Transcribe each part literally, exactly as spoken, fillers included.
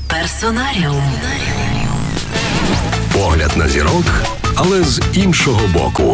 Персонаріум. Погляд на зірок, але з іншого боку.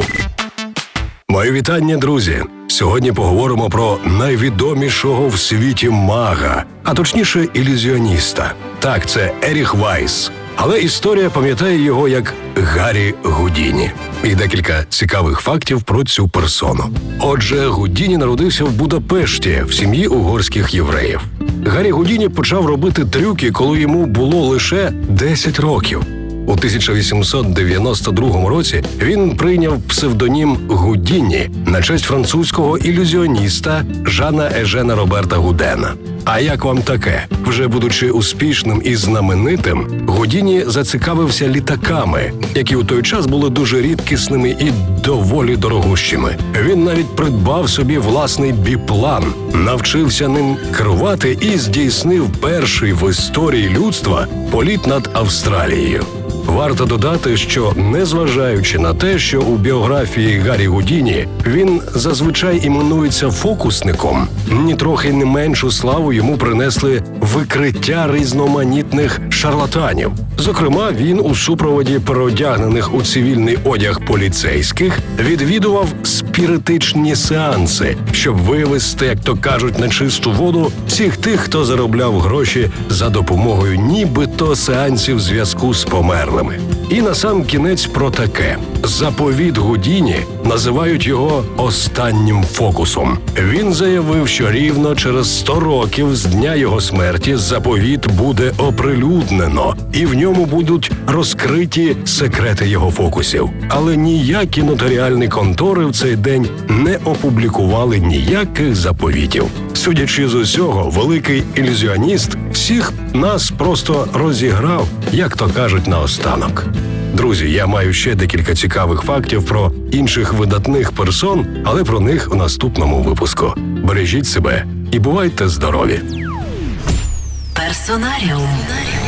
Мої вітання, друзі! Сьогодні поговоримо про найвідомішого в світі мага, а точніше ілюзіоніста. Так, це Еріх Вайс. Але історія пам'ятає його як Гаррі Гудіні. І декілька цікавих фактів про цю персону. Отже, Гудіні народився в Будапешті, в сім'ї угорських євреїв. Гаррі Гудіні почав робити трюки, коли йому було лише десять років. У тисяча вісімсот дев'яносто другому році він прийняв псевдонім Гудіні на честь французького ілюзіоніста Жана Ежена Роберта Гудена. А як вам таке? Вже будучи успішним і знаменитим, Гудіні зацікавився літаками, які у той час були дуже рідкісними і доволі дорогущими. Він навіть придбав собі власний біплан, навчився ним керувати і здійснив перший в історії людства політ над Австралією. Варто додати, що, незважаючи на те, що у біографії Гаррі Гудіні він зазвичай іменується фокусником, нітрохи не меншу славу йому принесли викриття різноманітних шарлатанів. Зокрема, він у супроводі переодягнених у цивільний одяг поліцейських відвідував спіритичні сеанси, щоб вивести, як то кажуть, на чисту воду всіх тих, хто заробляв гроші за допомогою нібито сеансів зв'язку з померлими. І насамкінець про таке. Заповіт Гудіні називають його останнім фокусом. Він заявив, що рівно через сто років з дня його смерті заповіт буде оприлюднено, і в ньому будуть розкриті секрети його фокусів. Але ніякі нотаріальні контори в цей день не опублікували ніяких заповітів. Судячи з усього, великий ілюзіоніст всіх нас просто розіграв, як то кажуть, наостанок. Друзі, я маю ще декілька цікавих фактів про інших видатних персон, але про них у наступному випуску. Бережіть себе і бувайте здорові! Персонаріум.